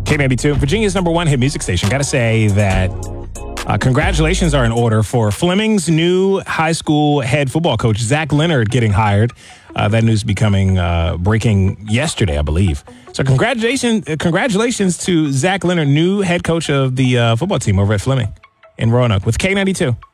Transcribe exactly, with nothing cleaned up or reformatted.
K ninety-two, Virginia's number one hit music station. Got to say that uh, congratulations are in order for Fleming's new high school head football coach, Zach Leonard, getting hired. Uh, that news becoming uh, breaking yesterday, I believe. So congratulations, uh, congratulations to Zach Leonard, new head coach of the uh, football team over at Fleming in Roanoke with K ninety-two.